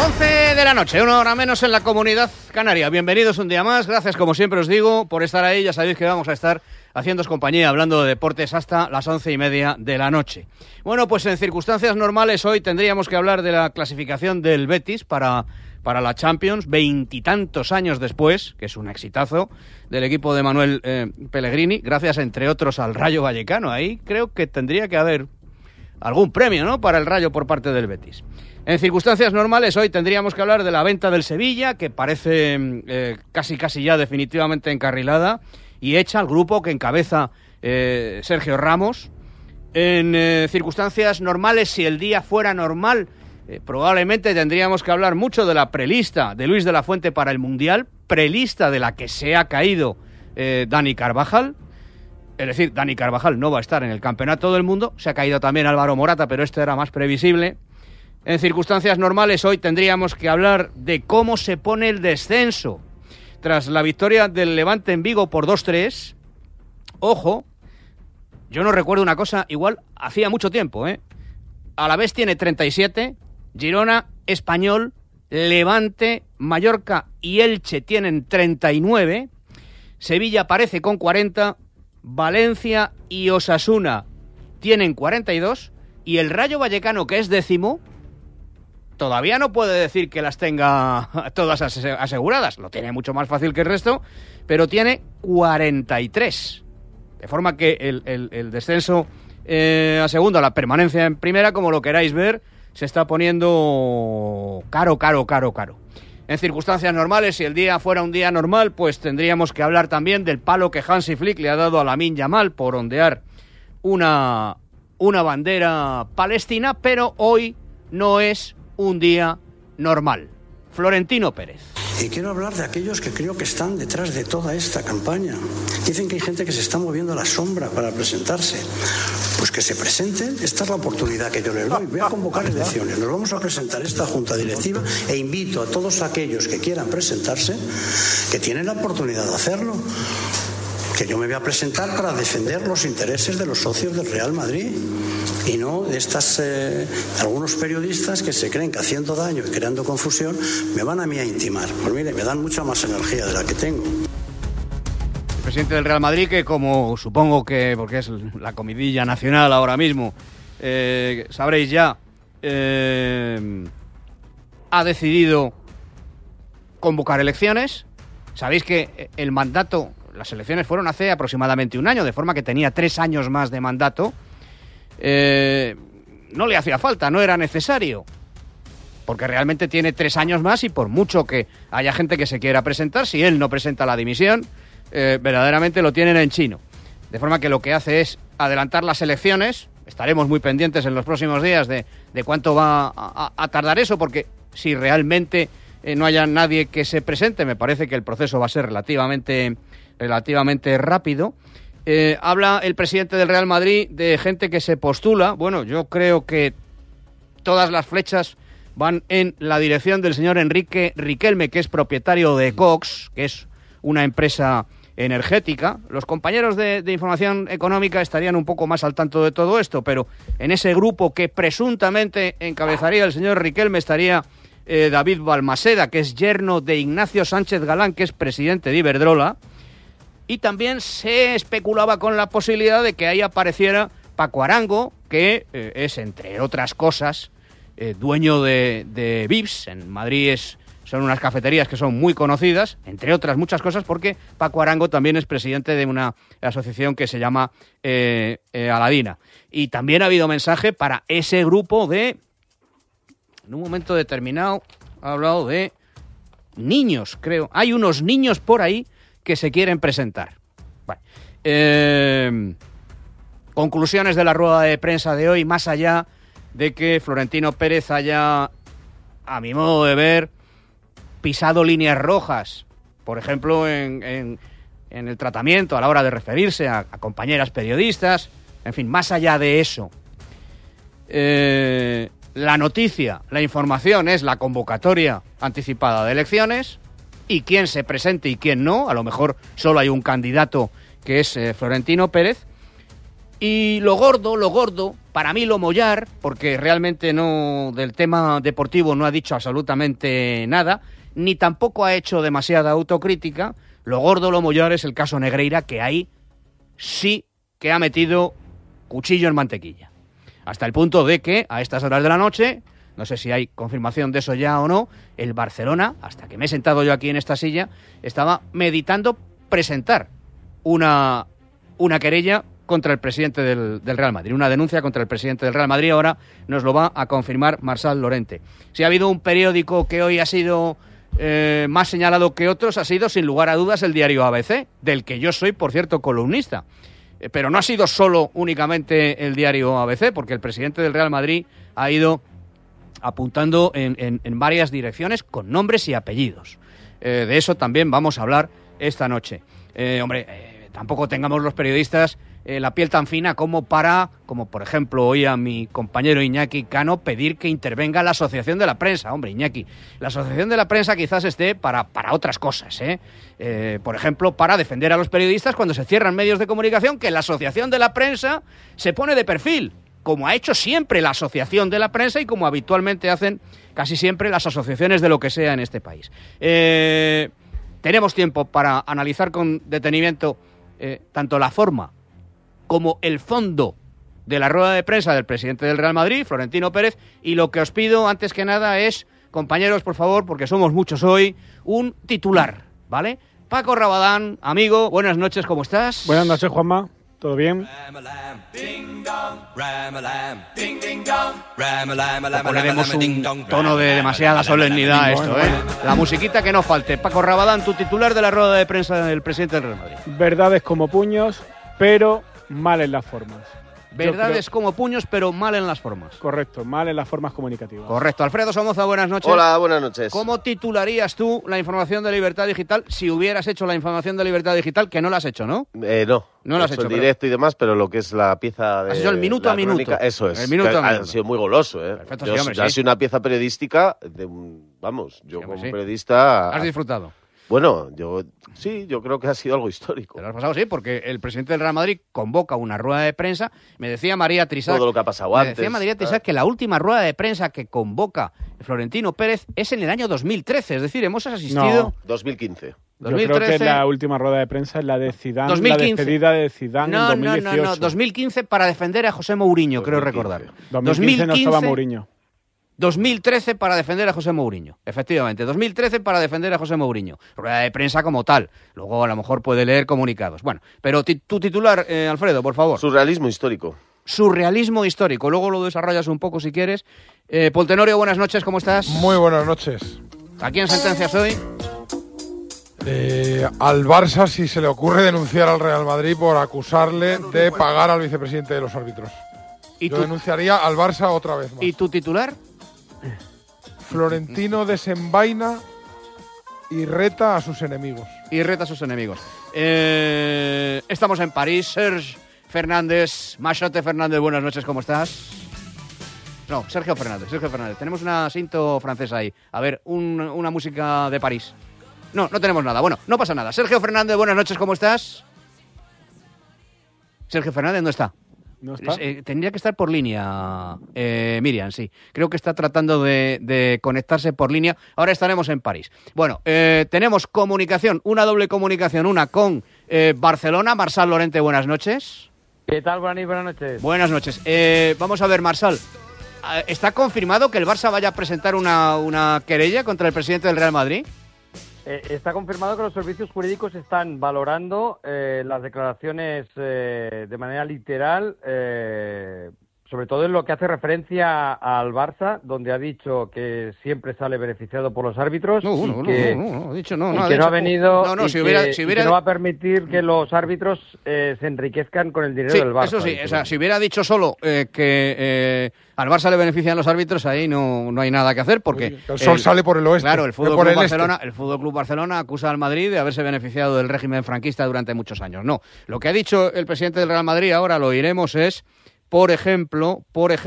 11 de la noche, una hora menos en la Comunidad Canaria. Bienvenidos un día más. Gracias, como siempre os digo, por estar ahí. Ya sabéis que vamos a estar haciéndoos compañía, hablando de deportes hasta las 11:30 de la noche. Bueno, pues en circunstancias normales hoy tendríamos que hablar de la clasificación del Betis para la Champions, 20 y tantos años después, que es un exitazo del equipo de Manuel Pellegrini, gracias entre otros al Rayo Vallecano. Ahí creo que tendría que haber algún premio, ¿no?, para el Rayo por parte del Betis. En circunstancias normales hoy tendríamos que hablar de la venta del Sevilla, que parece casi ya definitivamente encarrilada y hecha al grupo que encabeza Sergio Ramos. En circunstancias normales, si el día fuera normal, probablemente tendríamos que hablar mucho de la prelista de Luis de la Fuente para el Mundial, prelista de la que se ha caído Dani Carvajal. Es decir, Dani Carvajal no va a estar en el Campeonato del Mundo. Se ha caído también Álvaro Morata, pero este era más previsible. En circunstancias normales hoy tendríamos que hablar de cómo se pone el descenso tras la victoria del Levante en Vigo por 2-3. Ojo, yo no recuerdo una cosa, igual hacía mucho tiempo, Alavés tiene 37, Girona, Español, Levante, Mallorca y Elche tienen 39, Sevilla aparece con 40, Valencia y Osasuna tienen 42 y el Rayo Vallecano, que es décimo, todavía no puede decir que las tenga todas aseguradas. Lo tiene mucho más fácil que el resto, pero tiene 43. De forma que el descenso a segunda, la permanencia en primera, como lo queráis ver, se está poniendo caro. En circunstancias normales, si el día fuera un día normal, pues tendríamos que hablar también del palo que Hansi Flick le ha dado a Lamine Yamal por ondear una bandera palestina, pero hoy no es un día normal. Florentino Pérez. Y quiero hablar de aquellos que creo que están detrás de toda esta campaña. Dicen que hay gente que se está moviendo a la sombra para presentarse. Pues que se presenten, esta es la oportunidad que yo les doy. Voy a convocar elecciones, nos vamos a presentar esta junta directiva e invito a todos aquellos que quieran presentarse, que tienen la oportunidad de hacerlo. Que yo me voy a presentar para defender los intereses de los socios del Real Madrid y no de algunos periodistas que se creen que haciendo daño y creando confusión me van a mí a intimar. Pues mire, me dan mucha más energía de la que tengo. El presidente del Real Madrid, que como supongo que, porque es la comidilla nacional ahora mismo, sabréis ya, ha decidido convocar elecciones. Sabéis que el mandato, las elecciones fueron hace aproximadamente un año, de forma que tenía 3 años más de mandato. No le hacía falta, no era necesario, porque realmente tiene 3 años más y por mucho que haya gente que se quiera presentar, si él no presenta la dimisión, verdaderamente lo tienen en chino. De forma que lo que hace es adelantar las elecciones. Estaremos muy pendientes en los próximos días de cuánto va a tardar eso, porque si realmente no haya nadie que se presente, me parece que el proceso va a ser relativamente rápido. Habla el presidente del Real Madrid de gente que se postula. Bueno, yo creo que todas las flechas van en la dirección del señor Enrique Riquelme, que es propietario de Cox, que es una empresa energética. Los compañeros de información económica estarían un poco más al tanto de todo esto, pero en ese grupo que presuntamente encabezaría el señor Riquelme estaría David Balmaseda, que es yerno de Ignacio Sánchez Galán, que es presidente de Iberdrola. Y también se especulaba con la posibilidad de que ahí apareciera Paco Arango, que es, entre otras cosas, dueño de Vips. En Madrid son unas cafeterías que son muy conocidas, entre otras muchas cosas, porque Paco Arango también es presidente de una asociación que se llama Aladina. Y también ha habido mensaje para ese grupo de... En un momento determinado ha hablado de niños, creo. Hay unos niños por ahí que se quieren presentar. Bueno, conclusiones de la rueda de prensa de hoy, más allá de que Florentino Pérez haya, a mi modo de ver, pisado líneas rojas, por ejemplo, en el tratamiento a la hora de referirse a compañeras periodistas, en fin, más allá de eso. La noticia, la información es la convocatoria anticipada de elecciones y quién se presente y quién no. A lo mejor solo hay un candidato que es Florentino Pérez. Y lo gordo Para mí lo Mollar, porque realmente no del tema deportivo no ha dicho absolutamente nada, ni tampoco ha hecho demasiada autocrítica. Lo gordo lo Mollar es el caso Negreira, que ahí sí que ha metido cuchillo en mantequilla. Hasta el punto de que a estas horas de la noche, no sé si hay confirmación de eso ya o no, el Barcelona, hasta que me he sentado yo aquí en esta silla, estaba meditando presentar una querella contra el presidente del Real Madrid, una denuncia contra el presidente del Real Madrid. Ahora nos lo va a confirmar Marçal Llorente. Si ha habido un periódico que hoy ha sido más señalado que otros, ha sido sin lugar a dudas el diario ABC, del que yo soy, por cierto, columnista. Pero no ha sido solo únicamente el diario ABC, porque el presidente del Real Madrid ha ido apuntando en varias direcciones con nombres y apellidos. De eso también vamos a hablar esta noche. Tampoco tengamos los periodistas la piel tan fina como por ejemplo hoy a mi compañero Iñaki Cano, pedir que intervenga la Asociación de la Prensa. Hombre, Iñaki, la Asociación de la Prensa quizás esté para otras cosas, por ejemplo, para defender a los periodistas cuando se cierran medios de comunicación, que la Asociación de la Prensa se pone de perfil, como ha hecho siempre la Asociación de la Prensa y como habitualmente hacen casi siempre las asociaciones de lo que sea en este país. Tenemos tiempo para analizar con detenimiento tanto la forma como el fondo de la rueda de prensa del presidente del Real Madrid, Florentino Pérez, y lo que os pido antes que nada es, compañeros, por favor, porque somos muchos hoy, un titular, ¿vale? Paco Rabadán, amigo, buenas noches, ¿cómo estás? Buenas noches, Juanma, ¿todo bien? O poneremos un tono de demasiada solemnidad a esto, ¿eh? La musiquita que no falte. Paco Rabadán, tu titular de la rueda de prensa del presidente del Real Madrid. Verdades como puños, pero mal en las formas. Verdades como puños, pero mal en las formas. Correcto, mal en las formas comunicativas. Correcto. Alfredo Somoza, buenas noches. Hola, buenas noches. ¿Cómo titularías tú la información de Libertad Digital si hubieras hecho la información de Libertad Digital, que no la has hecho, ¿no? No lo has hecho. Directo y demás, pero lo que es la pieza de... Has hecho el minuto a minuto. Crónica, eso es. El minuto a minuto. Ha sido muy goloso, ¿eh? Perfecto, sí, hombre, Ha sí. sido una pieza periodística de yo Sí, como sí. periodista... ¿Has disfrutado? Bueno, yo creo que ha sido algo histórico. Te lo has pasado, sí, porque el presidente del Real Madrid convoca una rueda de prensa. Me decía María Trissac... Todo lo que ha pasado antes. Me decía María Trissac que la última rueda de prensa que convoca Florentino Pérez es en el año 2013. Es decir, hemos asistido... No. 2015. Yo creo que la última rueda de prensa es la de Zidane, 2015. la despedida de Zidane en 2018. No, 2015 para defender a José Mourinho, 2015. creo recordar. 2015 no estaba Mourinho. 2013 para defender a José Mourinho, efectivamente. 2013 para defender a José Mourinho. Rueda de prensa como tal. Luego a lo mejor puede leer comunicados. Bueno, pero tu titular, Alfredo, por favor. Surrealismo histórico. Surrealismo histórico. Luego lo desarrollas un poco si quieres. Pol Tenorio, buenas noches, ¿cómo estás? Muy buenas noches. ¿A quién sentencias hoy? Al Barça, si se le ocurre denunciar al Real Madrid por acusarle de pagar al vicepresidente de los árbitros. Yo denunciaría al Barça otra vez más. ¿Y tu titular? Florentino desenvaina y reta a sus enemigos. Y reta a sus enemigos. Estamos en París. Serge Fernández, Machote Fernández, buenas noches, ¿cómo estás? No, Sergio Fernández. Tenemos una cinta francesa ahí. A ver, una música de París. No tenemos nada. Bueno, no pasa nada. Sergio Fernández, buenas noches, ¿cómo estás? Sergio Fernández no está. ¿No está? Tendría que estar por línea, Miriam, sí. Creo que está tratando de conectarse por línea. Ahora estaremos en París. Bueno, tenemos comunicación, una doble comunicación, una con Barcelona. Marçal Llorente, buenas noches. ¿Qué tal? Buenas noches. Buenas noches. Vamos a ver, Marçal. ¿Está confirmado que el Barça vaya a presentar una querella contra el presidente del Real Madrid? Está confirmado que los servicios jurídicos están valorando las declaraciones de manera literal, sobre todo en lo que hace referencia al Barça, donde ha dicho que siempre sale beneficiado por los árbitros No ha venido que no va a permitir que los árbitros se enriquezcan con el dinero del Barça. Eso sí, o sea, si hubiera dicho solo que al Barça le benefician los árbitros, ahí no hay nada que hacer porque... El sol sale por el oeste. Claro, el Fútbol por Club el Barcelona, el Fútbol Club Barcelona acusa al Madrid de haberse beneficiado del régimen franquista durante muchos años. No, lo que ha dicho el presidente del Real Madrid, ahora lo oiremos, es, por ejemplo,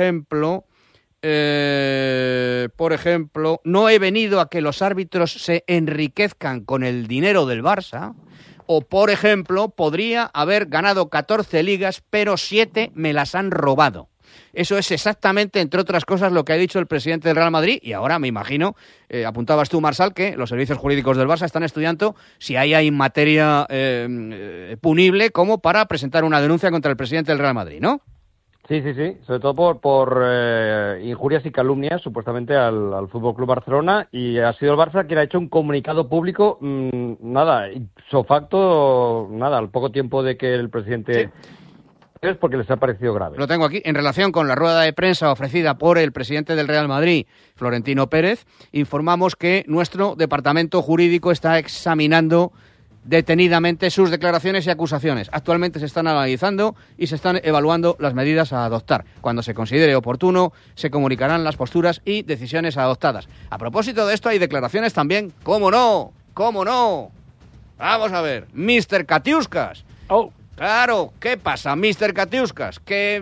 no he venido a que los árbitros se enriquezcan con el dinero del Barça. O, por ejemplo, podría haber ganado 14 ligas, pero 7 me las han robado. Eso es exactamente, entre otras cosas, lo que ha dicho el presidente del Real Madrid. Y ahora me imagino, apuntabas tú, Marsal, que los servicios jurídicos del Barça están estudiando si hay materia punible como para presentar una denuncia contra el presidente del Real Madrid, ¿no? Sí, sobre todo por injurias y calumnias supuestamente al Fútbol Club Barcelona, y ha sido el Barça quien ha hecho un comunicado público, ipso facto, al poco tiempo de que el presidente... Sí. Es porque les ha parecido grave. Lo tengo aquí. En relación con la rueda de prensa ofrecida por el presidente del Real Madrid, Florentino Pérez, informamos que nuestro departamento jurídico está examinando detenidamente sus declaraciones y acusaciones. Actualmente se están analizando y se están evaluando las medidas a adoptar. Cuando se considere oportuno, se comunicarán las posturas y decisiones adoptadas. A propósito de esto, hay declaraciones también. ¿Cómo no? Vamos a ver. Mr. Katiuskas. Claro, ¿qué pasa, Mr. Katiuskas? Que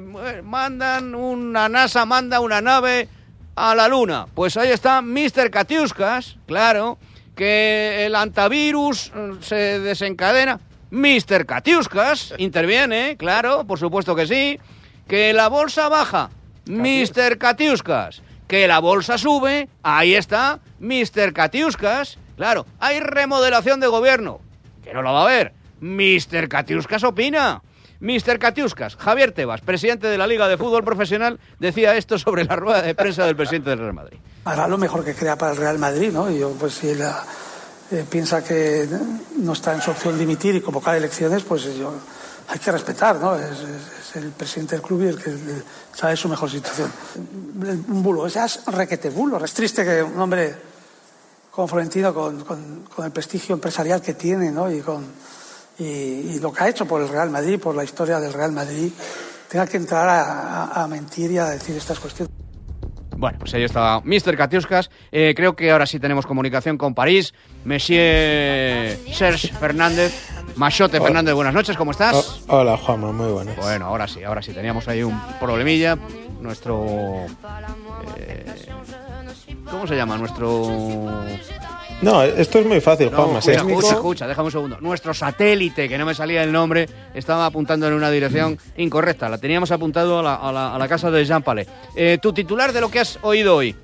NASA manda una nave a la Luna. Pues ahí está Mr. Katiuskas, claro, que el antivirus se desencadena. Mr. Katiuskas interviene, claro, por supuesto que sí. Que la bolsa baja, Mr. Katiuskas. Que la bolsa sube, ahí está Mr. Katiuskas. Claro, hay remodelación de gobierno, que no lo va a haber. Mr. Katiuskas opina. Mr. Katiuskas, Javier Tebas, presidente de la Liga de Fútbol Profesional, decía esto sobre la rueda de prensa del presidente del Real Madrid. Hará lo mejor que crea para el Real Madrid, ¿no? Y yo, pues si él piensa que no está en su opción dimitir y convocar elecciones, pues hay que respetar, ¿no? Es el presidente del club y el que sabe su mejor situación. Un bulo, ese es requete bulo. Es triste que un hombre como Florentino, con el prestigio empresarial que tiene, ¿no? Y lo que ha hecho por el Real Madrid, por la historia del Real Madrid, tenga que entrar a mentir y a decir estas cuestiones. Bueno, pues ahí está Mr. Katiuskas. Creo que ahora sí tenemos comunicación con París. Monsieur Serge Fernández. Machote Fernández, buenas noches, ¿cómo estás? Hola, Juanma, muy buenas. Bueno, ahora sí, teníamos ahí un problemilla. Nuestro... ¿cómo se llama? No, esto es muy fácil, Juanma. Escucha, déjame un segundo. Nuestro satélite, que no me salía el nombre, estaba apuntando en una dirección incorrecta. La teníamos apuntado a la casa de Jean Palais. ¿Tu titular de lo que has oído hoy?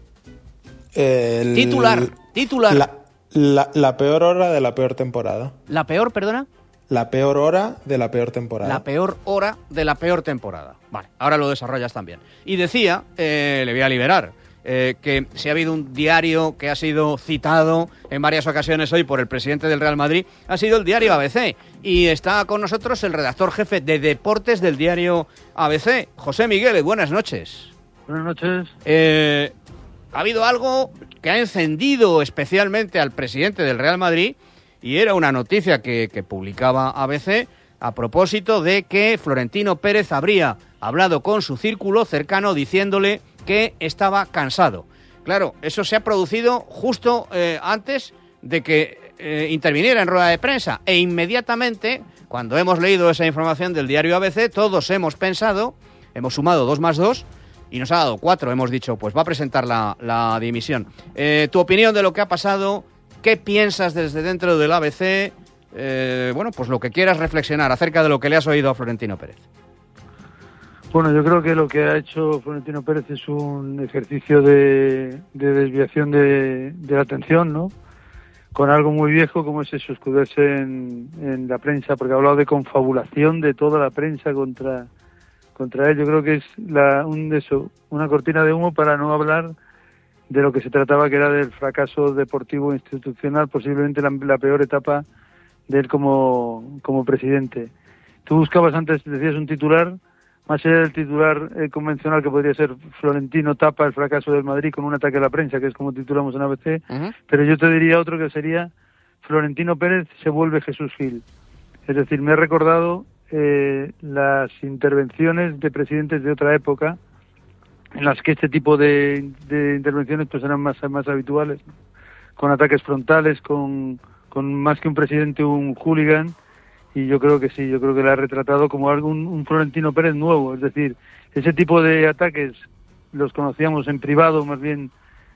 Titular. La peor hora de la peor temporada. ¿La peor, perdona? La peor hora de la peor temporada. La peor hora de la peor temporada. Vale, ahora lo desarrollas también. Y decía, le voy a liberar, que si ha habido un diario que ha sido citado en varias ocasiones hoy por el presidente del Real Madrid, ha sido el diario ABC. Y está con nosotros el redactor jefe de deportes del diario ABC, José Miguel. Buenas noches. Buenas noches. Ha habido algo que ha encendido especialmente al presidente del Real Madrid, y era una noticia que publicaba ABC a propósito de que Florentino Pérez habría hablado con su círculo cercano diciéndole que estaba cansado. Claro, eso se ha producido justo antes de que interviniera en rueda de prensa, e inmediatamente, cuando hemos leído esa información del diario ABC, todos hemos pensado, hemos sumado 2 más 2 y nos ha dado 4. Hemos dicho, pues va a presentar la dimisión. Tu opinión de lo que ha pasado, ¿qué piensas desde dentro del ABC? Bueno, pues lo que quieras reflexionar acerca de lo que le has oído a Florentino Pérez. Bueno, yo creo que lo que ha hecho Florentino Pérez es un ejercicio de desviación de la atención, ¿no? Con algo muy viejo como es eso, escudarse en la prensa, porque ha hablado de confabulación de toda la prensa contra él. Yo creo que es una cortina de humo para no hablar de lo que se trataba, que era del fracaso deportivo institucional, posiblemente la peor etapa de él como presidente. Tú buscabas antes, decías un titular, más allá del titular convencional que podría ser Florentino tapa el fracaso del Madrid con un ataque a la prensa, que es como titulamos en ABC, pero yo te diría otro que sería Florentino Pérez se vuelve Jesús Gil. Es decir, me ha recordado las intervenciones de presidentes de otra época en las que este tipo de intervenciones pues eran más habituales, ¿no? Con ataques frontales, con más que un presidente, un hooligan. Y yo creo que sí, yo creo que le ha retratado como un Florentino Pérez nuevo. Es decir, ese tipo de ataques los conocíamos en privado, más bien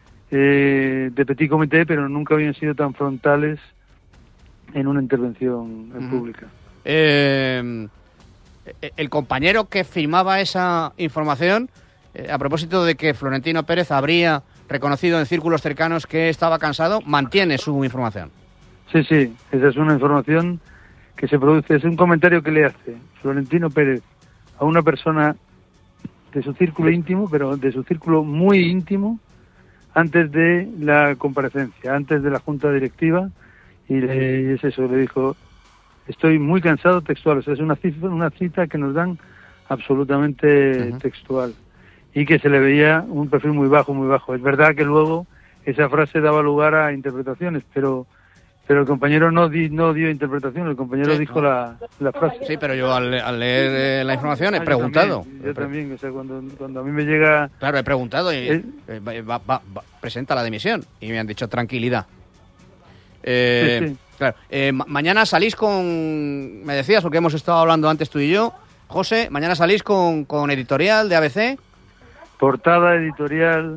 de petit comité, pero nunca habían sido tan frontales en una intervención pública. El compañero que firmaba esa información a propósito de que Florentino Pérez habría reconocido en círculos cercanos que estaba cansado, mantiene su información. Sí, esa es una información que se produce, es un comentario que le hace Florentino Pérez a una persona de su círculo íntimo, pero de su círculo muy íntimo, antes de la comparecencia, antes de la junta directiva, y es eso, le dijo: estoy muy cansado, textual, o sea, es una cita que nos dan absolutamente textual, y que se le veía un perfil muy bajo. Es verdad que luego esa frase daba lugar a interpretaciones, pero el compañero no dio interpretación, el compañero dijo la frase. Sí, pero yo al leer la información he preguntado. Yo también, o sea, cuando a mí me llega... Claro, he preguntado y presenta la dimisión, y me han dicho tranquilidad. Sí. Claro. Mañana salís con... Me decías, porque hemos estado hablando antes tú y yo, José, mañana salís con editorial de ABC. Portada, editorial,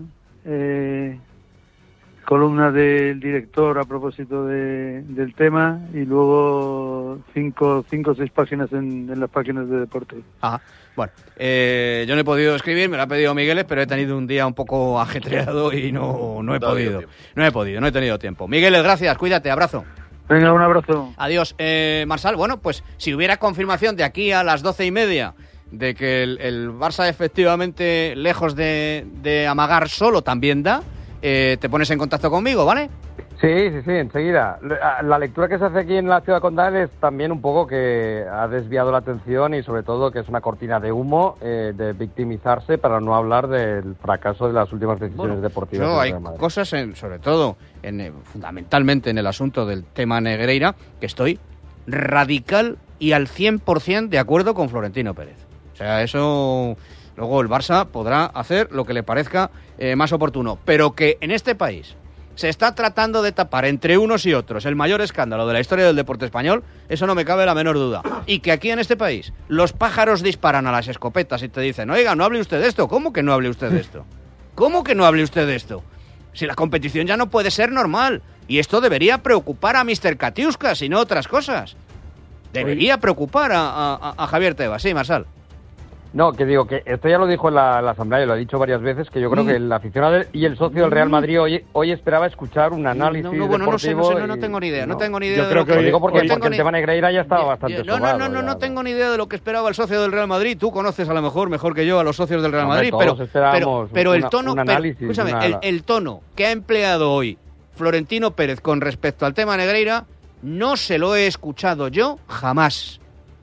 columna del director a propósito del tema, y luego 5 o 6 páginas en las páginas de deporte. Ajá. Bueno, yo no he podido escribir, me lo ha pedido Migueles, pero he tenido un día un poco ajetreado y no he podido. No he tenido tiempo. Migueles, gracias, cuídate, abrazo. Venga, un abrazo. Adiós. Marsal, bueno, pues si hubiera confirmación de aquí a las 12:30 de que el Barça efectivamente, lejos de amagar, solo también da, te pones en contacto conmigo, ¿vale? Sí, enseguida. La lectura que se hace aquí en la ciudad condal es también un poco que ha desviado la atención, y sobre todo que es una cortina de humo de victimizarse, para no hablar del fracaso de las últimas decisiones deportivas. Hay cosas, sobre todo, fundamentalmente en el asunto del tema Negreira, que estoy radical y al 100% de acuerdo con Florentino Pérez. O sea, eso... Luego el Barça podrá hacer lo que le parezca más oportuno, pero que en este país se está tratando de tapar entre unos y otros el mayor escándalo de la historia del deporte español, eso no me cabe la menor duda. Y que aquí en este país los pájaros disparan a las escopetas y te dicen: oiga, no hable usted de esto. ¿Cómo que no hable usted de esto? ¿Cómo que no hable usted de esto? Si la competición ya no puede ser normal. Y esto debería preocupar a Mr. Katiuska, si no otras cosas. Debería preocupar a Javier Tebas. Sí, Marsal. No, que digo, que esto ya lo dijo en la asamblea, y lo ha dicho varias veces, que yo creo que el aficionado y el socio del Real Madrid hoy esperaba escuchar un análisis deportivo. No tengo ni idea. No tengo ni idea. Yo creo que lo digo porque el tema Negreira ya estaba bastante sobado. No tengo ni idea de lo que esperaba el socio del Real Madrid. Tú conoces a lo mejor que yo, a los socios del Real Madrid, pero el tono, el tono que ha empleado hoy Florentino Pérez con respecto al tema Negreira no se lo he escuchado yo jamás.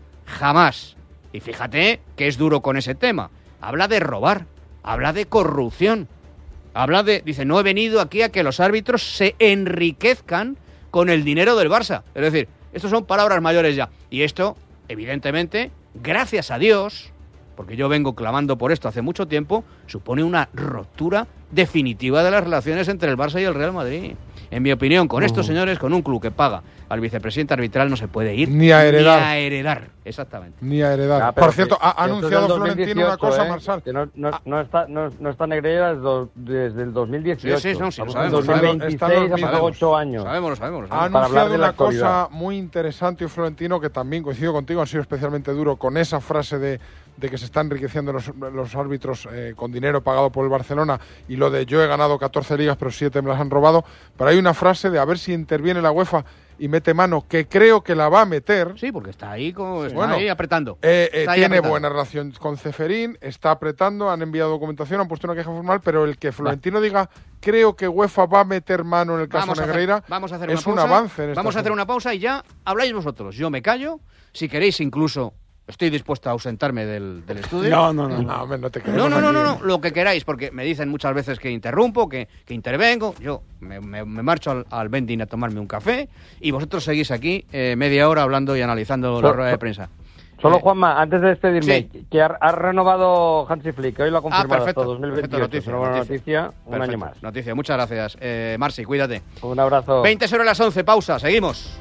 Y fíjate que es duro con ese tema. Habla de robar, habla de corrupción, dice, no he venido aquí a que los árbitros se enriquezcan con el dinero del Barça. Es decir, estos son palabras mayores ya. Y esto, evidentemente, gracias a Dios, porque yo vengo clamando por esto hace mucho tiempo, supone una ruptura definitiva de las relaciones entre el Barça y el Real Madrid. En mi opinión, con estos señores, con un club que paga al vicepresidente arbitral, no se puede ir ni a heredar. Exactamente. Ni a heredar. Por cierto, ha anunciado Florentino una cosa, Marsal. Que no está Negreira desde el 2018. Sí, lo sabemos. En 2026 ha pasado 8 años. Sabemos. Ha anunciado una cosa muy interesante, Florentino, que también coincido contigo, ha sido especialmente duro con esa frase de que se están enriqueciendo los árbitros con dinero pagado por el Barcelona, y lo de yo he ganado 14 ligas pero 7 me las han robado. Pero hay una frase de a ver si interviene la UEFA y mete mano, que creo que la va a meter. Sí, porque está ahí, ahí apretando. Tiene buena relación con Ceferín, está apretando, han enviado documentación, han puesto una queja formal, pero el que Florentino diga creo que UEFA va a meter mano en el caso Negreira es un avance. Vamos a hacer una pausa y ya habláis vosotros. Yo me callo, si queréis incluso... Estoy dispuesto a ausentarme del estudio. No te quedes. No, lo que queráis, porque me dicen muchas veces que interrumpo, que intervengo. Yo me marcho al vending a tomarme un café y vosotros seguís aquí media hora hablando y analizando la rueda de prensa. Solo, Juanma, antes de despedirme, que ha renovado Hansi Flick, hoy lo ha confirmado hasta 2028. Noticia, una buena noticia, un año más. Noticia, muchas gracias. Marci, cuídate. Un abrazo. 20 sobre las 11, pausa, seguimos.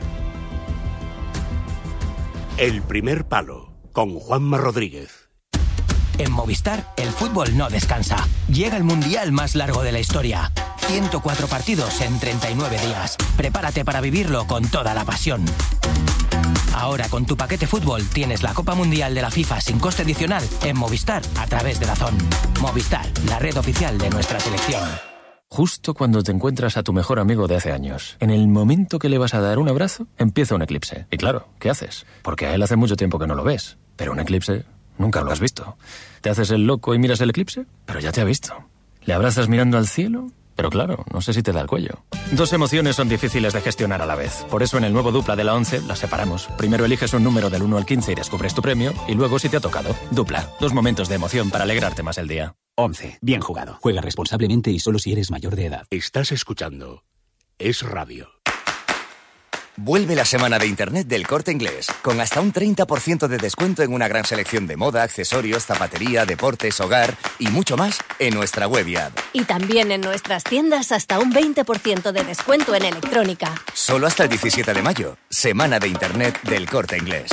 El primer palo. Con Juanma Rodríguez. En Movistar, el fútbol no descansa. Llega el mundial más largo de la historia. 104 partidos en 39 días. Prepárate para vivirlo con toda la pasión. Ahora con tu paquete fútbol tienes la Copa Mundial de la FIFA sin coste adicional en Movistar a través de DAZN. Movistar, la red oficial de nuestra selección. Justo cuando te encuentras a tu mejor amigo de hace años, en el momento que le vas a dar un abrazo, empieza un eclipse. Y claro, ¿qué haces? Porque a él hace mucho tiempo que no lo ves. Pero un eclipse nunca lo has visto. ¿Te haces el loco y miras el eclipse? Pero ya te ha visto. ¿Le abrazas mirando al cielo? Pero claro, no sé si te da el cuello. Dos emociones son difíciles de gestionar a la vez. Por eso en el nuevo Dupla de la 11 las separamos. Primero eliges un número del 1 al 15 y descubres tu premio. Y luego si te ha tocado. Dupla. 2 momentos de emoción para alegrarte más el día. 11. Bien jugado. Juega responsablemente y solo si eres mayor de edad. Estás escuchando Es Radio. Vuelve la semana de Internet del Corte Inglés, con hasta un 30% de descuento en una gran selección de moda, accesorios, zapatería, deportes, hogar y mucho más en nuestra web y app. Y también en nuestras tiendas hasta un 20% de descuento en electrónica. Solo hasta el 17 de mayo, semana de Internet del Corte Inglés.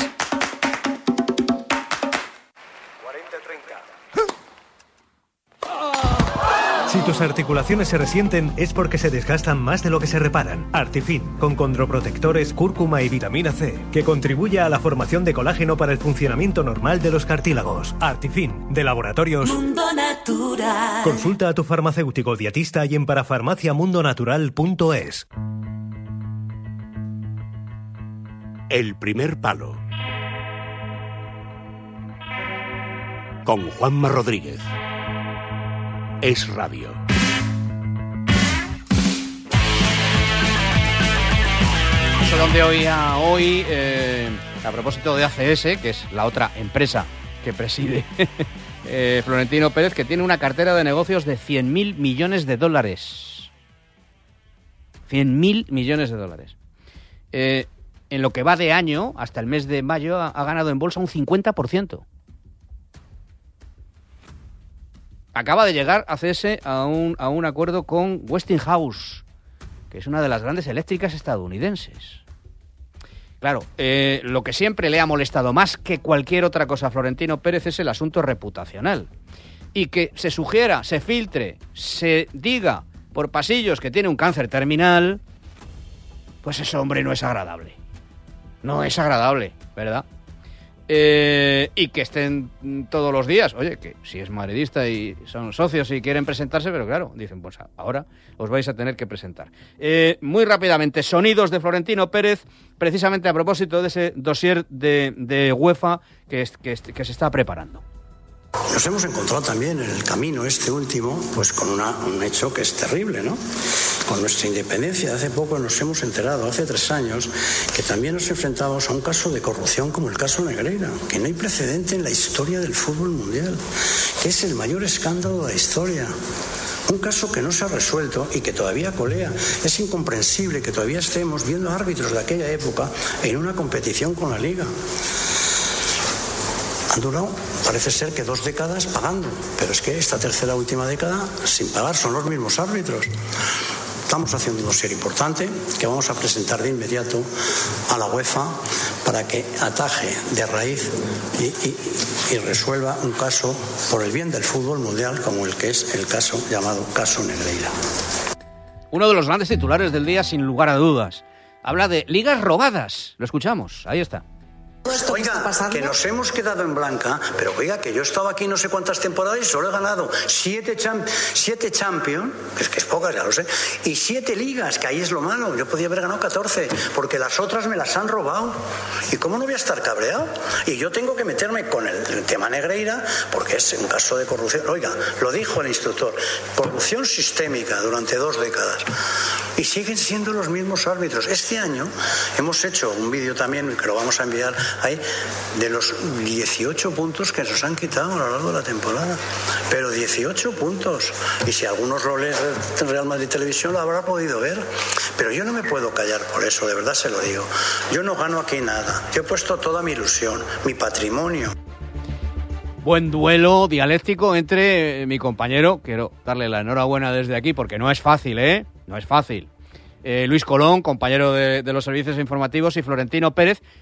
Si tus articulaciones se resienten es porque se desgastan más de lo que se reparan. Artifin, con condroprotectores, cúrcuma y vitamina C, que contribuye a la formación de colágeno para el funcionamiento normal de los cartílagos. Artifin, de Laboratorios Mundo Natural. Consulta a tu farmacéutico dietista y en parafarmaciamundonatural.es. El primer palo. Con Juanma Rodríguez. Es Radio. No sé dónde oía hoy, a propósito de ACS, que es la otra empresa que preside Florentino Pérez, que tiene una cartera de negocios de 100.000 millones de dólares. 100.000 millones de dólares. En lo que va de año, hasta el mes de mayo, ha ganado en bolsa un 50%. Acaba de llegar ACS a un acuerdo con Westinghouse, que es una de las grandes eléctricas estadounidenses. Claro, lo que siempre le ha molestado más que cualquier otra cosa a Florentino Pérez es el asunto reputacional. Y que se sugiera, se filtre, se diga por pasillos que tiene un cáncer terminal, pues ese hombre no es agradable. No es agradable, ¿verdad? Y que estén todos los días, oye, que si es madridista y son socios y quieren presentarse, pero claro, dicen, pues ahora os vais a tener que presentar. Muy rápidamente, sonidos de Florentino Pérez, precisamente a propósito de ese dossier de UEFA que se está preparando. Nos hemos encontrado también en el camino este último, pues con un hecho que es terrible, ¿no? Con nuestra independencia, hace poco nos hemos enterado, hace 3 años, que también nos enfrentamos a un caso de corrupción como el caso Negreira, que no hay precedente en la historia del fútbol mundial, que es el mayor escándalo de la historia. Un caso que no se ha resuelto y que todavía colea. Es incomprensible que todavía estemos viendo árbitros de aquella época en una competición con la Liga. Han durado, parece ser que 2 décadas pagando, pero es que esta tercera última década sin pagar, son los mismos árbitros. Estamos haciendo un dossier importante que vamos a presentar de inmediato a la UEFA para que ataje de raíz y resuelva un caso por el bien del fútbol mundial como el que es el caso llamado caso Negreira. Uno de los grandes titulares del día, sin lugar a dudas. Habla de ligas robadas. Lo escuchamos, ahí está. Oiga, que nos hemos quedado en blanca, pero oiga, que yo he estado aquí no sé cuántas temporadas y solo he ganado 7 Champions, que es pocas, ya lo sé, y 7 ligas, que ahí es lo malo. Yo podía haber ganado 14, porque las otras me las han robado. ¿Y cómo no voy a estar cabreado? Y yo tengo que meterme con el tema Negreira, porque es un caso de corrupción. Oiga, lo dijo el instructor, corrupción sistémica durante 2 décadas. Y siguen siendo los mismos árbitros. Este año hemos hecho un vídeo también, que lo vamos a enviar ahí, de los 18 puntos que nos han quitado a lo largo de la temporada. Pero 18 puntos. Y si algunos lo leen en Real Madrid Televisión lo habrá podido ver. Pero yo no me puedo callar por eso, de verdad se lo digo. Yo no gano aquí nada. Yo he puesto toda mi ilusión, mi patrimonio. Buen duelo dialéctico entre mi compañero, quiero darle la enhorabuena desde aquí porque no es fácil, ¿eh? No es fácil. Luis Colón, compañero de los servicios informativos, y Florentino Pérez,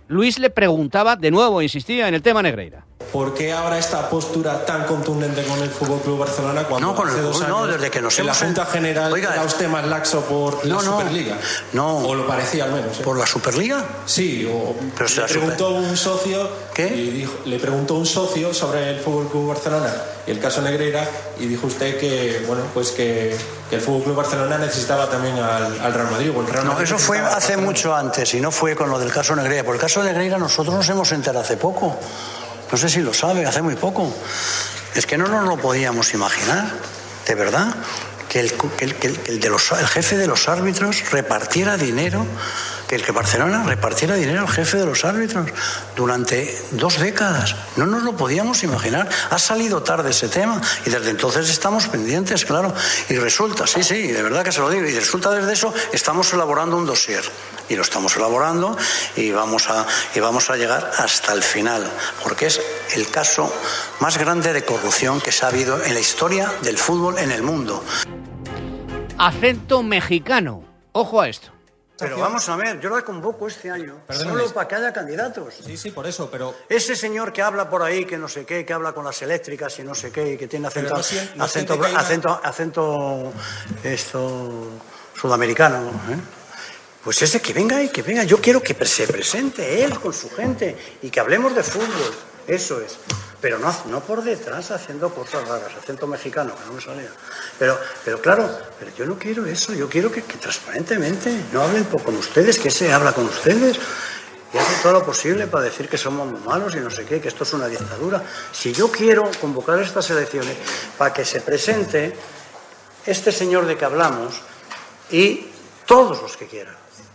Luis le preguntaba de nuevo, insistía en el tema Negreira. ¿Por qué ahora esta postura tan contundente con el FC Barcelona cuando hace 2 años desde que nos en la Junta General era usted más laxo por la Superliga? No. O lo parecía al menos. ¿Por la Superliga? Sí. Pero le preguntó un socio. ¿Qué? Y le preguntó un socio sobre el FC Barcelona y el caso Negreira y dijo usted que que el FC Barcelona necesitaba también al Real Madrid. O el Real Madrid eso fue hace mucho antes y no fue con lo del caso Negreira. Por el caso Negreira nosotros nos hemos enterado hace poco. No sé si lo sabe, hace muy poco. Es que no nos lo podíamos imaginar, de verdad, que el jefe de los árbitros repartiera dinero, que Barcelona repartiera dinero al jefe de los árbitros durante 2 décadas. No nos lo podíamos imaginar. Ha salido tarde ese tema y desde entonces estamos pendientes, claro. Y resulta, sí, de verdad que se lo digo, y resulta desde eso estamos elaborando un dossier. Y lo estamos elaborando y vamos a llegar hasta el final, porque es el caso más grande de corrupción que se ha habido en la historia del fútbol en el mundo. Acento mexicano. Ojo a esto. Pero vamos a ver, yo la convoco este año solo para que haya candidatos. Sí, por eso, pero... Ese señor que habla por ahí, que no sé qué, que habla con las eléctricas y no sé qué, y que tiene acento sudamericano, Pues ese que venga. Yo quiero que se presente él con su gente y que hablemos de fútbol. Eso es. Pero no por detrás haciendo cosas raras, acento mexicano, que no me salía. Pero claro, yo no quiero eso. Yo quiero que transparentemente no hablen con ustedes, que se habla con ustedes y hace todo lo posible para decir que somos muy malos y no sé qué, que esto es una dictadura. Si yo quiero convocar estas elecciones para que se presente este señor de que hablamos y todos los que quieran.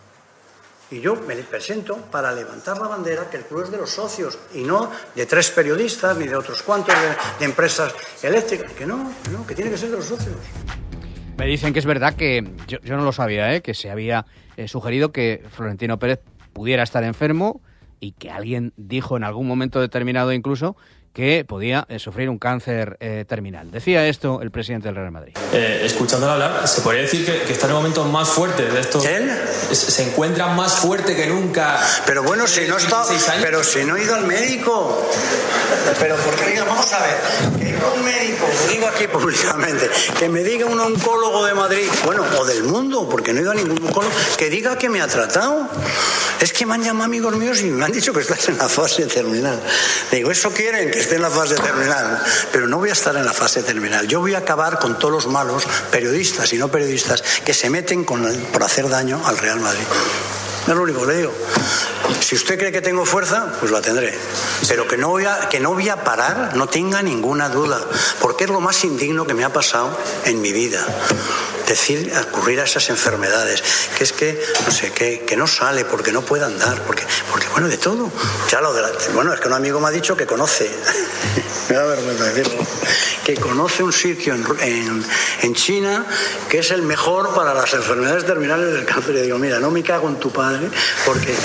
Y yo me presento para levantar la bandera que el club es de los socios y no de 3 periodistas ni de otros cuantos de empresas eléctricas. Que no, que tiene que ser de los socios. Me dicen que es verdad que yo no lo sabía, que se había sugerido que Florentino Pérez pudiera estar enfermo y que alguien dijo en algún momento determinado incluso que podía sufrir un cáncer terminal. Decía esto el presidente del Real Madrid. Escuchándolo hablar, se podría decir que está en el momento más fuerte de esto. ¿Él? Se encuentra más fuerte que nunca. Pero bueno, si no está, pero si no he ido al médico. Pero porque vamos a ver, que iba un médico, lo digo aquí públicamente, que me diga un oncólogo de Madrid, bueno, o del mundo, porque no he ido a ningún oncólogo, que diga que me ha tratado. Es que me han llamado amigos míos y me han dicho que estás en la fase terminal. Digo, eso quieren, que esté en la fase terminal, pero no voy a estar en la fase terminal. Yo voy a acabar con todos los malos, periodistas y no periodistas, que se meten por hacer daño al Real Madrid. Es lo único que le digo. Si usted cree que tengo fuerza, pues la tendré. Pero que no voy a parar, no tenga ninguna duda, porque es lo más indigno que me ha pasado en mi vida. Ocurrir a esas enfermedades, que es que no sé qué, que no sale porque no puede andar, porque bueno, de todo. Ya es que un amigo me ha dicho que conoce, me da vergüenza decirlo, que conoce un sitio en China que es el mejor para las enfermedades terminales del cáncer. Y digo, mira, no me cago en tu padre, porque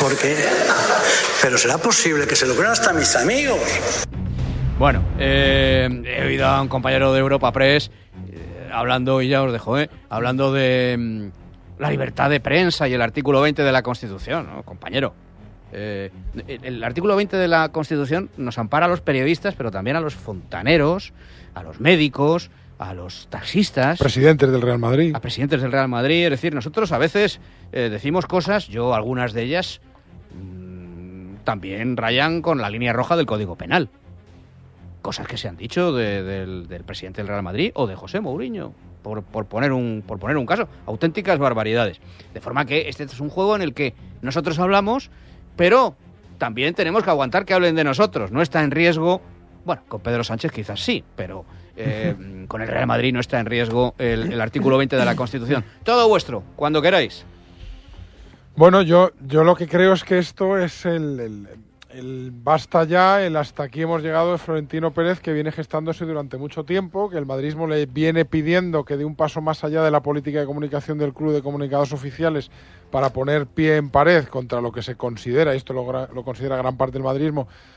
pero será posible que se lo crean hasta mis amigos. Bueno, he oído a un compañero de Europa Press hablando, y ya os dejo, hablando de la libertad de prensa y el artículo 20 de la Constitución, ¿no, compañero? El artículo 20 de la Constitución nos ampara a los periodistas, pero también a los fontaneros, a los médicos, a los taxistas. Presidentes del Real Madrid. A presidentes del Real Madrid. Es decir, nosotros a veces decimos cosas, yo algunas de ellas también rayan con la línea roja del Código Penal. Cosas que se han dicho del presidente del Real Madrid o de José Mourinho, por poner un caso. Auténticas barbaridades. De forma que este es un juego en el que nosotros hablamos, pero también tenemos que aguantar que hablen de nosotros. No está en riesgo, bueno, con Pedro Sánchez quizás sí, pero con el Real Madrid no está en riesgo el artículo 20 de la Constitución. Todo vuestro, cuando queráis. Bueno, yo lo que creo es que esto es el basta ya, el hasta aquí hemos llegado de Florentino Pérez, que viene gestándose durante mucho tiempo, que el madridismo le viene pidiendo que dé un paso más allá de la política de comunicación del club de comunicados oficiales para poner pie en pared contra lo que se considera, y esto lo considera gran parte del madridismo,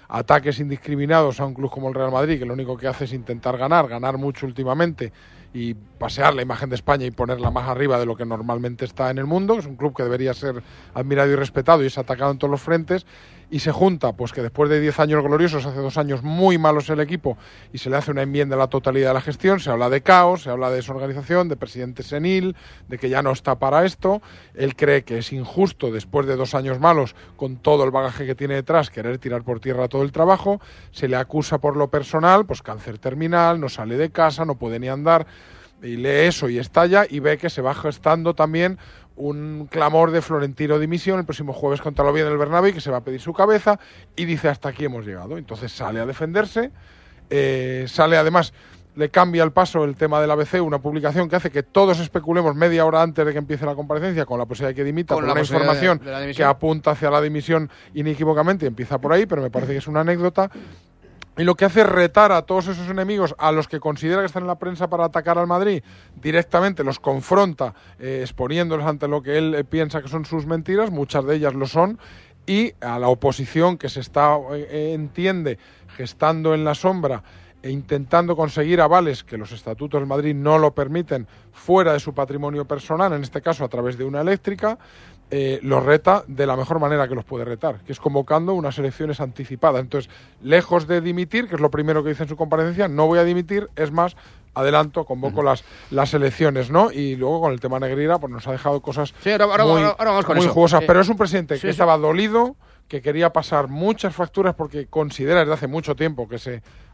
ataques indiscriminados a un club como el Real Madrid, que lo único que hace es intentar ganar mucho últimamente y pasear la imagen de España y ponerla más arriba de lo que normalmente está en el mundo. Es un club que debería ser admirado y respetado y es atacado en todos los frentes, y se junta pues que después de 10 años gloriosos, hace 2 años muy malos el equipo, y se le hace una enmienda a la totalidad de la gestión. Se habla de caos, se habla de desorganización, de presidente senil, de que ya no está para esto. Él cree que es injusto, después de 2 años malos, con todo el bagaje que tiene detrás, querer tirar por tierra todo el trabajo. Se le acusa por lo personal, pues cáncer terminal, no sale de casa, no puede ni andar, y lee eso y estalla, y ve que se va gestando también un clamor de Florentino dimisión el próximo jueves contra el Oviedo en el Bernabéu, que se va a pedir su cabeza, y dice hasta aquí hemos llegado. Entonces sale a defenderse, sale además, le cambia el paso el tema del ABC, una publicación que hace que todos especulemos media hora antes de que empiece la comparecencia con la posibilidad de que dimita, por una información que apunta hacia la dimisión inequívocamente, y empieza por ahí, pero me parece que es una anécdota. Y lo que hace es retar a todos esos enemigos, a los que considera que están en la prensa para atacar al Madrid, directamente los confronta, exponiéndolos ante lo que él piensa que son sus mentiras, muchas de ellas lo son, y a la oposición que se está, entiende, gestando en la sombra e intentando conseguir avales que los estatutos del Madrid no lo permiten fuera de su patrimonio personal, en este caso a través de una eléctrica, los reta de la mejor manera que los puede retar, que es convocando unas elecciones anticipadas. Entonces, lejos de dimitir, que es lo primero que dice en su comparecencia, no voy a dimitir, es más, adelanto, convoco las elecciones, ¿no? Y luego con el tema Negreira, pues nos ha dejado cosas ahora vamos con muy eso. Jugosas. Pero es un presidente que estaba dolido, que quería pasar muchas facturas porque considera desde hace mucho tiempo que se